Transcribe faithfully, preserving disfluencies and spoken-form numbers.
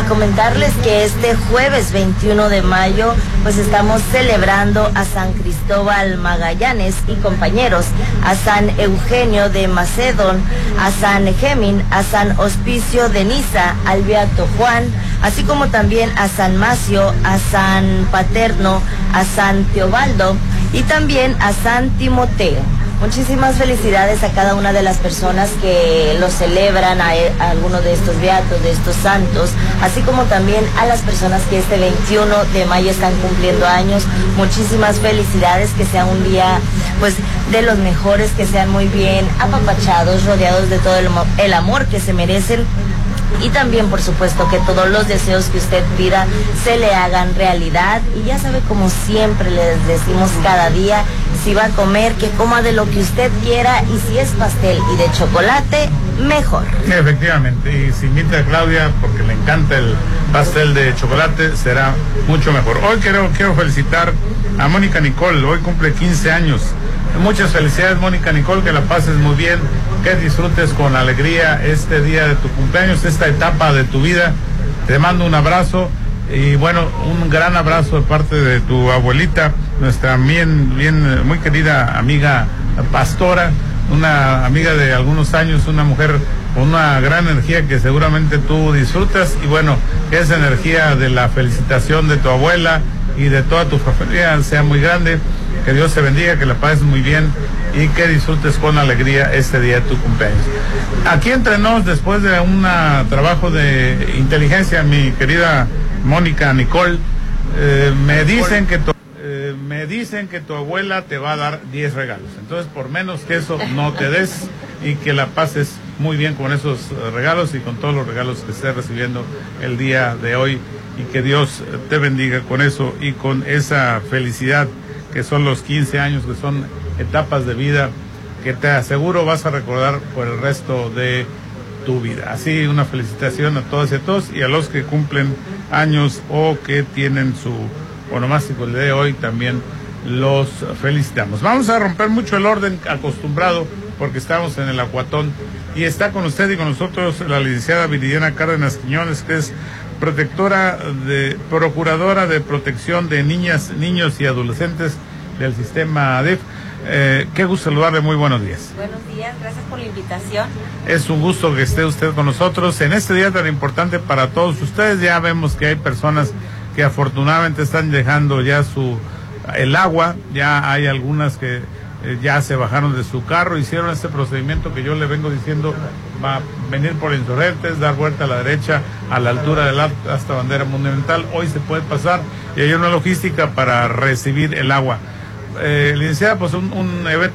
comentarles que este jueves veintiuno de mayo pues estamos celebrando a San Cristóbal Magallanes y compañeros, a San Eugenio de Macedón, a San Gemín, a San Hospicio de Niza, al Beato Juan, así como también a San Macio, a San Paterno, a San Teobaldo y también a San Timoteo. Muchísimas felicidades a cada una de las personas que lo celebran, a, a algunos de estos beatos, de estos santos, así como también a las personas que este veintiuno de mayo están cumpliendo años. Muchísimas felicidades, que sea un día pues de los mejores, que sean muy bien apapachados, rodeados de todo el, el amor que se merecen. Y también, por supuesto, que todos los deseos que usted pida se le hagan realidad. Y ya sabe, como siempre les decimos cada día, si va a comer, que coma de lo que usted quiera, y si es pastel y de chocolate, mejor. Efectivamente, y si invita a Claudia porque le encanta el pastel de chocolate, será mucho mejor. Hoy quiero, quiero felicitar a Mónica Nicole, hoy cumple quince años. Muchas felicidades, Mónica Nicole, que la pases muy bien, que disfrutes con alegría este día de tu cumpleaños, esta etapa de tu vida. Te mando un abrazo y bueno, un gran abrazo de parte de tu abuelita, nuestra bien, bien, muy querida amiga Pastora, una amiga de algunos años, una mujer con una gran energía que seguramente tú disfrutas, y bueno, que esa energía de la felicitación de tu abuela y de toda tu familia sea muy grande. Que Dios te bendiga, que la pases muy bien y que disfrutes con alegría este día de tu cumpleaños. Aquí entre nos, después de un trabajo de inteligencia, mi querida Mónica Nicole, eh, me dicen que tu, eh, me dicen que tu abuela te va a dar diez regalos. Entonces, por menos que eso, no te des, y que la pases muy bien con esos regalos y con todos los regalos que estés recibiendo el día de hoy, y que Dios te bendiga con eso y con esa felicidad que son los quince años, que son etapas de vida que te aseguro vas a recordar por el resto de tu vida. Así, una felicitación a todas y a todos, y a los que cumplen años o que tienen su onomástico el día de hoy, también los felicitamos. Vamos a romper mucho el orden acostumbrado, porque estamos en el acuatón, y está con usted y con nosotros la licenciada Viridiana Cárdenas Quiñones, que es protectora de, procuradora de protección de niñas, niños y adolescentes del sistema A D I F. Eh, qué gusto saludarle, muy buenos días. Buenos días, gracias por la invitación. Es un gusto que esté usted con nosotros en este día tan importante para todos ustedes. Ya vemos que hay personas que afortunadamente están dejando ya su el agua, ya hay algunas que eh, ya se bajaron de su carro, hicieron este procedimiento que yo le vengo diciendo, va a venir por Insurgentes, dar vuelta a la derecha a la altura de la hasta Bandera Monumental. Hoy se puede pasar y hay una logística para recibir el agua. Eh, licenciada, pues un, un evento